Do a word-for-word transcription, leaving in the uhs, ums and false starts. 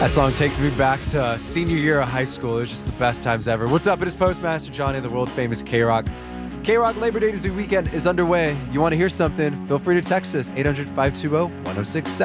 That song takes me back to senior year of high school. It was just the best times ever. What's up? It is Postmaster Johnny, the world famous K-Rock. K-Rock Labor Day weekend is underway. You want to hear something? Feel free to text us, eight hundred, five two zero, one zero six seven.